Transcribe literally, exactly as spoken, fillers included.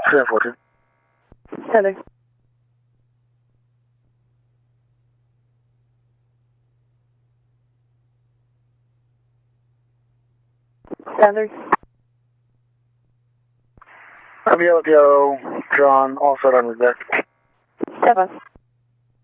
seven four two. Heather. Heather. Romeo, Leo, John, all set on his deck. Seven.